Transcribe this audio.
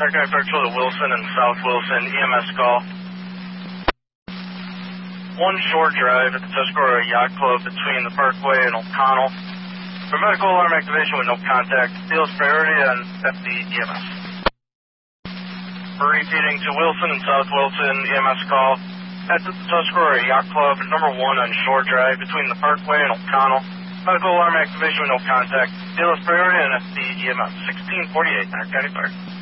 Narcotic Patrol to Wilson and South Wilson, EMS call. One short drive at the Tuscarora Yacht Club between the Parkway and O'Connell. For medical alarm activation with no contact, deals priority on FD EMS. We're repeating to Wilson and South Wilson, EMS call. At the Tuscarora Yacht Club, number 1 on short drive between the Parkway and O'Connell. Medical alarm activation with no contact, deals priority on FD EMS. 1648, Narcotic Park.